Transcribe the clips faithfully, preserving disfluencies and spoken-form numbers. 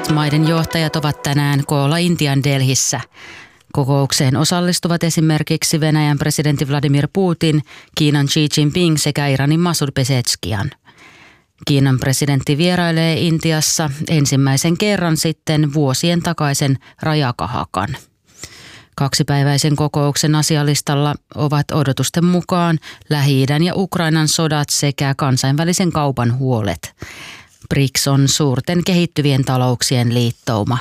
Maiden johtajat ovat tänään koolla Intian Delhissä. Kokoukseen osallistuvat esimerkiksi Venäjän presidentti Vladimir Putin, Kiinan Xi Jinping sekä Iranin Masoud Pezeshkian. Kiinan presidentti vierailee Intiassa ensimmäisen kerran sitten vuosien takaisen rajakahakan. Kaksipäiväisen kokouksen asialistalla ovat odotusten mukaan Lähi-idän ja Ukrainan sodat sekä kansainvälisen kaupan huolet. B R I C S on suurten kehittyvien talouksien liittouma.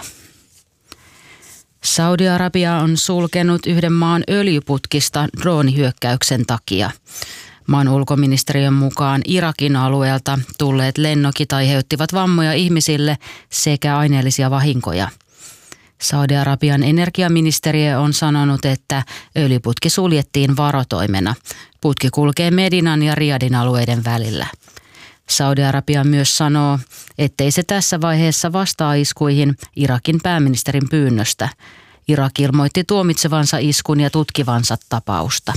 Saudi-Arabia on sulkenut yhden maan öljyputkista droonihyökkäyksen takia. Maan ulkoministeriön mukaan Irakin alueelta tulleet lennokit aiheuttivat vammoja ihmisille sekä aineellisia vahinkoja. Saudi-Arabian energiaministeriö on sanonut, että öljyputki suljettiin varotoimena. Putki kulkee Medinan ja Riyadin alueiden välillä. Saudi-Arabia myös sanoo, ettei se tässä vaiheessa vastaa iskuihin Irakin pääministerin pyynnöstä. Irak ilmoitti tuomitsevansa iskun ja tutkivansa tapausta.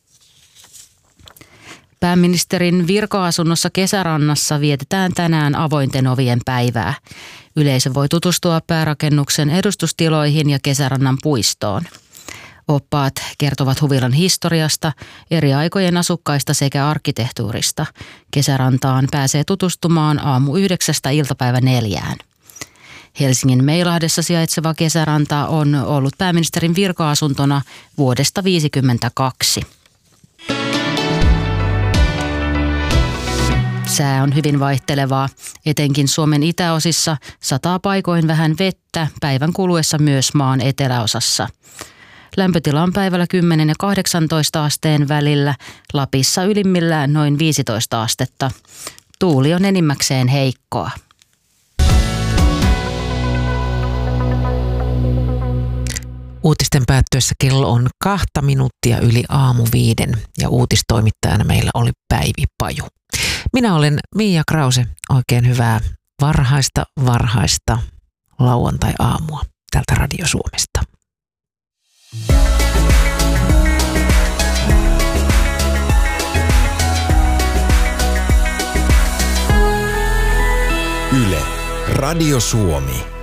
Pääministerin virka-asunnossa Kesärannassa vietetään tänään avointen ovien päivää. Yleisö voi tutustua päärakennuksen edustustiloihin ja Kesärannan puistoon. Oppaat kertovat huvilan historiasta, eri aikojen asukkaista sekä arkkitehtuurista. Kesärantaan pääsee tutustumaan aamu yhdeksästä iltapäivä neljään. Helsingin Meilahdessa sijaitseva Kesäranta on ollut pääministerin virka-asuntona vuodesta tuhatyhdeksänsataaviisikymmentäkaksi. Sää on hyvin vaihtelevaa. Etenkin Suomen itäosissa sataa paikoin vähän vettä, päivän kuluessa myös maan eteläosassa. Lämpötila on päivällä kymmenen ja kahdeksantoista asteen välillä, Lapissa ylimmillään noin viisitoista astetta. Tuuli on enimmäkseen heikkoa. Uutisten päättyessä kello on kahta minuuttia yli aamu viiden ja uutistoimittajana meillä oli Päivi Paju. Minä olen Miia Krause. Oikein hyvää varhaista, varhaista lauantai-aamua täältä Radio Suomesta. Yle, Radio Suomi.